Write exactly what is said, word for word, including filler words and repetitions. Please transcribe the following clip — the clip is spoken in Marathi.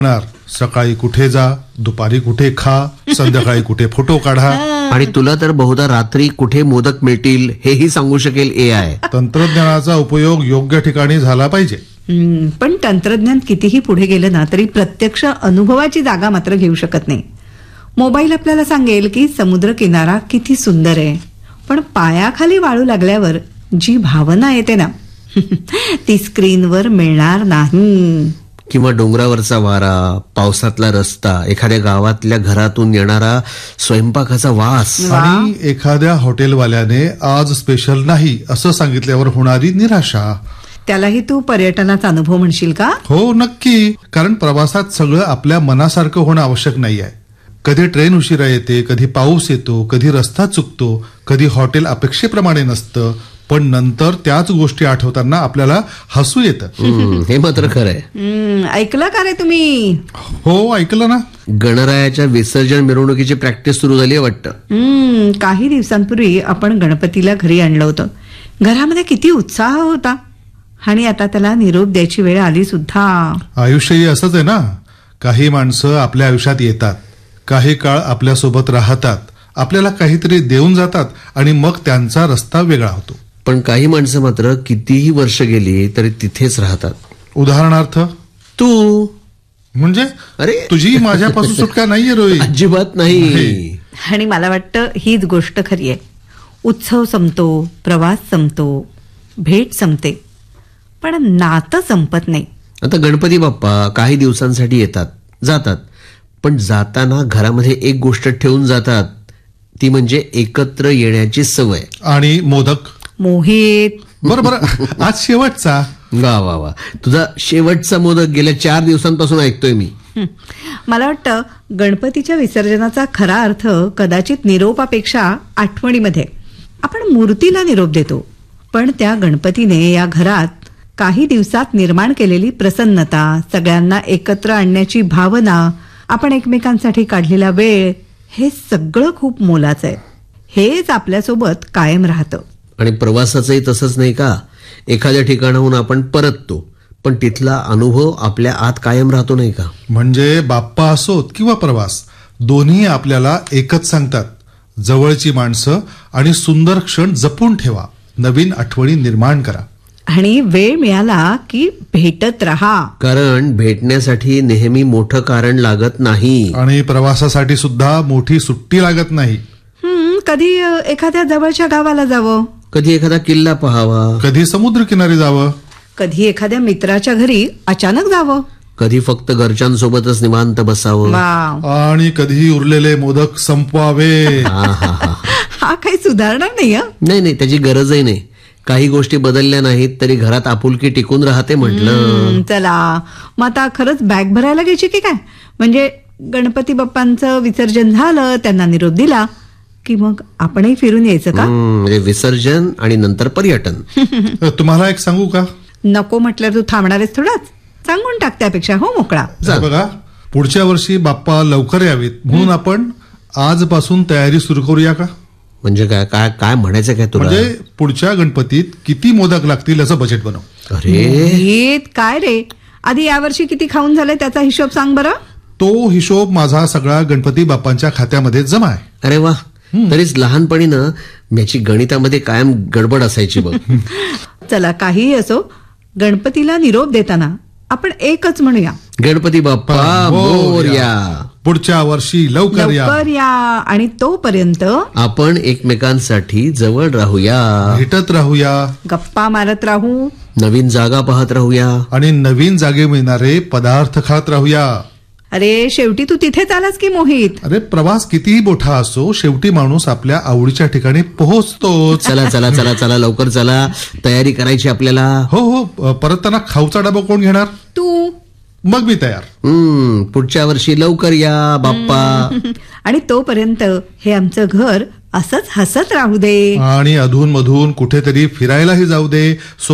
सकाळी कुठे जा, दुपारी कुठे खा, संध्याकाळी कुठे फोटो काढा. आणि तुला तर बहुधा रात्री कुठे मोदक मिळतील हेही सांगू शकेल ए आय. तंत्रज्ञानाचा उपयोग योग्य ठिकाणी झाला पाहिजे. पण तंत्रज्ञान कितीही पुढे गेलं ना तरी प्रत्यक्ष अनुभवाची जागा मात्र घेऊ शकत नाही. मोबाईल आपल्याला सांगेल की समुद्र किनारा किती सुंदर आहे, पण पायाखाली वाळू लागल्यावर जी भावना येते ना ती स्क्रीनवर मिळणार नाही. किंवा डोंगरावरचा वारा, पावसातला रस्ता, एखाद्या गावातल्या घरातून येणारा स्वयंपाकाचा वास, आणि एखाद्या हॉटेलवाल्याने आज स्पेशल नाही असं सांगितल्यावर होणारी निराशा. त्यालाही तू पर्यटनाचा अनुभव म्हणशील का? हो, नक्की. कारण प्रवासात सगळं आपल्या मनासारखं होणं आवश्यक नाही आहे. कधी ट्रेन उशिरा येते, कधी पाऊस येतो, कधी रस्ता चुकतो, कधी हॉटेल अपेक्षेप्रमाणे नसतं, पण नंतर त्याच गोष्टी आठवताना आपल्याला हसू येतं. हे मात्र खरंय. ऐकलं का रे तुम्ही? हो, ऐकलं ना. गणरायाच्या विसर्जन मिरवणुकीची प्रॅक्टिस सुरू झाली आहे वाटतं. काही दिवसांपूर्वी आपण गणपतीला घरी आणलं होतं. घरामध्ये किती उत्साह होता, आणि आता त्याला निरोप द्यायची वेळ आली सुद्धा. आयुष्यही असंच आहे ना. काही माणसं आपल्या आयुष्यात येतात, काही काळ आपल्यासोबत राहतात, आपल्याला काहीतरी देऊन जातात, आणि मग त्यांचा रस्ता वेगळा होतो. पण काही माणसं मात्र कितीही वर्ष गेली तरी तिथेच राहतात. उदाहरणार्थ तू. म्हणजे अरे तुझी माझ्यापासून सुटका नाहीये रोहित. अजिबात नाही. आणि मला वाटतं हीच गोष्ट खरी आहे. उत्सव संपतो, प्रवास संपतो, भेट संपते, पण नातं संपत नाही. आता गणपती बाप्पा काही दिवसांसाठी येतात, जातात, पण जाताना घरामध्ये एक गोष्ट ठेवून जातात, ती म्हणजे एकत्र येण्याची सवय. आणि मोदक. मोहित, बरं बरं, आज शेवटचा. वा वा वा, तुझा शेवटचा मोदक गेल्या चार दिवसांपासून ऐकतोय मी. मला वाटतं गणपतीच्या विसर्जनाचा खरा अर्थ कदाचित निरोपापेक्षा आठवणीमध्ये. आपण मूर्तीला निरोप देतो, पण त्या गणपतीने या घरात काही दिवसात निर्माण केलेली प्रसन्नता, सगळ्यांना एकत्र आणण्याची भावना, आपण एकमेकांसाठी काढलेला वेळ, हे सगळं खूप मोलाचं आहे. हेच आपल्यासोबत कायम राहतं. आणि प्रवासाचंही तसंच नाही का? एखाद्या ठिकाणाहून आपण परततो, पण तिथला अनुभव आपल्या आत कायम राहतो नाही का? म्हणजे बाप्पा असोत किंवा प्रवास, दोन्ही आपल्याला एकच सांगतात: जवळची माणसं आणि सुंदर क्षण जपून ठेवा, नवीन आठवणी निर्माण करा, आणि वेळ मिळाला की भेटत राहा. कारण भेटण्यासाठी नेहमी मोठं कारण लागत नाही. आणि प्रवासासाठी सुद्धा मोठी सुट्टी लागत नाही. हम्म कधी एखाद्या जवळच्या गावाला जावं, कधी एखादा किल्ला पहावा, कधी समुद्र किनारी जावं, कधी एखाद्या मित्राच्या घरी अचानक जावं, कधी फक्त घरच्यांसोबतच निवांत बसावं, आणि कधी उरलेले मोदक संपवावे. हा काही सुधारणार नाही. नाही नाही, त्याची गरजही नाही. काही गोष्टी बदलल्या नाहीत तरी घरात आपुलकी टिकून राहते म्हटलं. चला मग आता खरंच बॅग भरायला घ्यायची की काय? म्हणजे गणपती बाप्पांचं विसर्जन झालं, त्यांना निरोप दिला की मग आपणही फिरून यायचं का? म्हणजे विसर्जन आणि नंतर पर्यटन. तुम्हाला एक सांगू का? नको म्हटलं तू थांबणारेस थोडाच, सांगून टाक त्यापेक्षा. हो, मोकळा. बघा, पुढच्या वर्षी बाप्पा लवकर यावेत म्हणून आपण आजपासून तयारी सुरू करूया का? म्हणजे काय काय काय म्हणायचं काय तुला? म्हणजे पुढच्या गणपतीत किती मोदक लागतील याचं बजेट बनव. अरे काय रे, आधी यावर्षी किती खाऊन झाले त्याचा हिशोब सांग बरं. तो हिशोब माझा सगळा गणपती बाप्पांच्या खात्यामध्ये जमा आहे. अरे वा, तरीच लहानपणी ना याची गणितामध्ये कायम गडबड असायची बघ. चला काहीही असो, गणपतीला निरोप देताना आपण एकच म्हणूया: गणपती बाप्पा मोरया. पुढच्या वर्षी लवकर या. लवकर या. आणि तोपर्यंत आपण एकमेकांसाठी जवळ राहूया, भेटत राहूया, गप्पा मारत राहू, नवीन जागा पाहत राहूया, आणि नवीन जागे मिळणारे पदार्थ खात राहूया. अरे शेवटी तू तिथेच आलास की मोहित? अरे प्रवास कितीही मोठा असो, शेवटी माणूस आपल्या आवडीच्या ठिकाणी पोहोचतो. चला चला चला चला लवकर चला, तयारी करायची आपल्याला. हो हो, परतताना खाऊचा डबा कोण घेणार? तू. मग मी तयार. हम्म पुढच्या वर्षी लवकर या बाप्पा. आणि तोपर्यंत हे आमचं घर असंच हसत राहू दे, आणि अधून मधून कुठेतरी फिरायलाही जाऊ दे.